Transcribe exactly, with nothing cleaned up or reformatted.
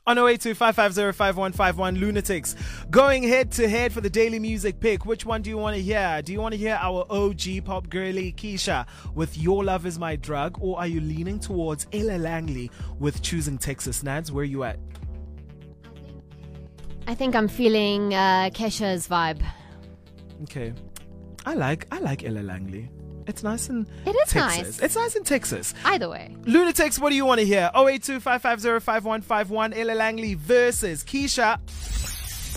On oh eight two, five five zero, five one five one, Lunatics. Going head to head for the daily music pick. Which one do you want to hear? Do you want to hear our O G pop girly Keisha with Your Love Is My Drug? Or are you leaning towards Ella Langley with Choosing Texas? Nads, where are you at? I think I'm feeling uh, Kesha's vibe. Okay. I like I like Ella Langley. It's nice in It is Texas. nice. It's nice in Texas. Either way. Lunatics, what do you want to hear? oh eight two, five five zero, five one five one, Ella Langley versus Keisha.